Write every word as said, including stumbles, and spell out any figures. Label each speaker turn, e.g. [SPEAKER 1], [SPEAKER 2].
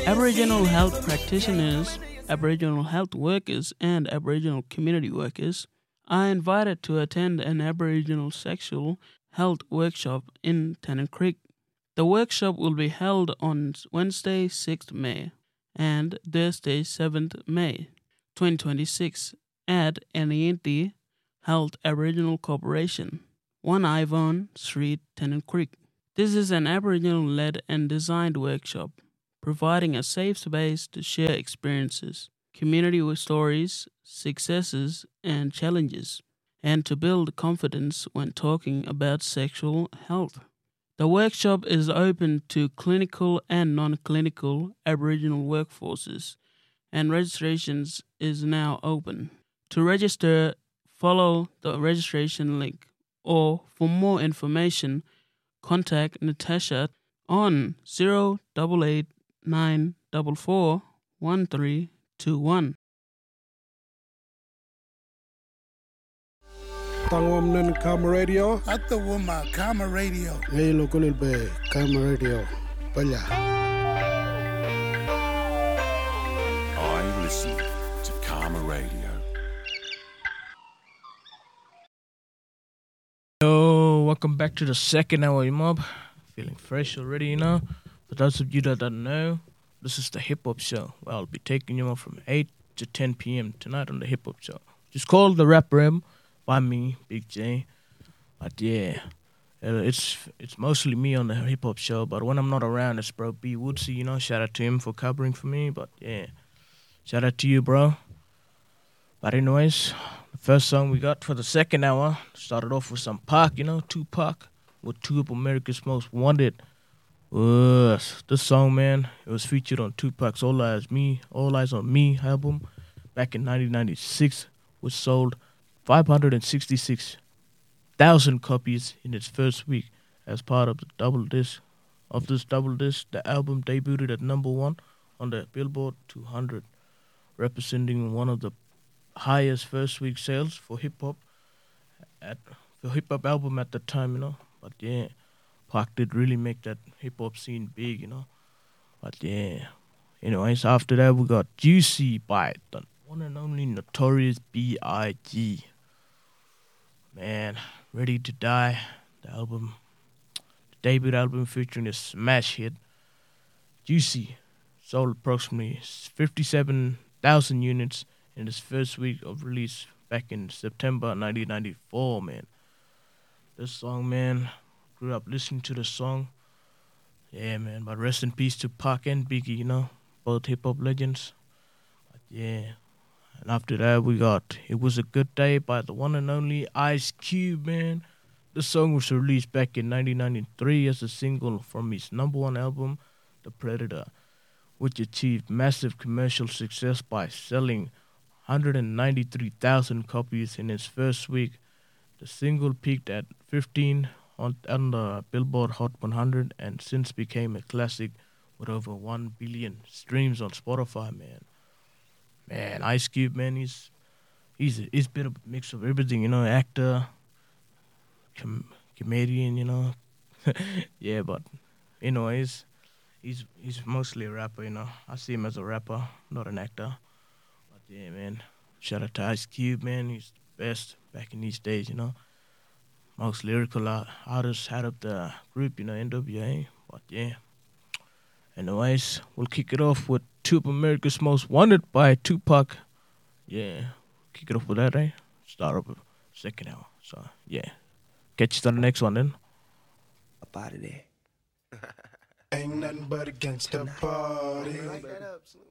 [SPEAKER 1] Aboriginal health practitioners, Aboriginal health workers, and Aboriginal community workers are invited to attend an Aboriginal sexual health workshop in Tennant Creek. The workshop will be held on Wednesday, sixth of May and Thursday, seventh of May, twenty twenty-six at Anianti Health Aboriginal Corporation, one Ivon Street, Tennant Creek. This is an Aboriginal-led and designed workshop, providing a safe space to share experiences, community stories, successes, and challenges, and to build confidence when talking about sexual health. The workshop is open to clinical and non-clinical Aboriginal workforces, and registrations is now open. To register, follow the registration link, or for more information, contact Natasha on zero eight eight nine four four one three two one.
[SPEAKER 2] Tangwam nun Kama Radio.
[SPEAKER 3] At the woman, Kama Radio.
[SPEAKER 2] Ngay lo kunil be Kama Radio. Palya.
[SPEAKER 4] I listen to Kama Radio.
[SPEAKER 5] Yo, welcome back to the second hour, you mob. Feeling fresh already, you know. For those of you that don't know, this is the Hip Hop Show. Well, I'll be taking you on from eight to ten p.m. tonight on the Hip Hop Show. Just called the Rap Rim by me, Big J. But yeah, uh, it's it's mostly me on the Hip Hop Show. But when I'm not around, it's bro B Woodsy, you know. Shout out to him for covering for me. But yeah, shout out to you, bro. But anyways, the first song we got for the second hour started off with some Pac, you know, Tupac, with two of America's Most Wanted. Uh, this song, man, it was featured on Tupac's All Eyes Me, All Eyes on Me album back in nineteen ninety-six, which sold five hundred sixty-six thousand copies in its first week. As part of the double disc of this double disc, the album debuted at number one on the Billboard two hundred, representing one of the highest first week sales for hip hop at the hip hop album at the time, you know. But yeah, Pac did really make that hip hop scene big, you know. But yeah, anyways, after that we got Juicy by the one and only Notorious B I G Man, Ready to Die, the album, the debut album featuring a smash hit. Juicy sold approximately fifty-seven thousand units in its first week of release back in September nineteen ninety-four, man. This song, man, grew up listening to the song. Yeah, man, but rest in peace to Pac and Biggie, you know, both hip-hop legends. But yeah, and after that we got It Was a Good Day by the one and only Ice Cube, man. This song was released back in nineteen ninety-three as a single from his number one album, The Predator, which achieved massive commercial success by selling one hundred ninety-three thousand copies in its first week. The single peaked at fifteen on, on the Billboard Hot one hundred and since became a classic with over one billion streams on Spotify, man. Man, Ice Cube, man, he's he's a, he's a bit of a mix of everything, you know, actor, com- comedian, you know. Yeah, but anyways, he's he's mostly a rapper, you know. I see him as a rapper, not an actor. But yeah, man, shout out to Ice Cube, man. He's the best back in these days, you know. Most lyrical art- artists out of the group, you know, N W A. But yeah. Anyways, we'll kick it off with Two of America's Most Wanted by Tupac. Yeah, kick it off with that, eh? Start up second hour. So yeah, catch you on the next one then.
[SPEAKER 6] Up out of there.
[SPEAKER 2] Ain't nothing but against the party.
[SPEAKER 6] Like that up, Slim.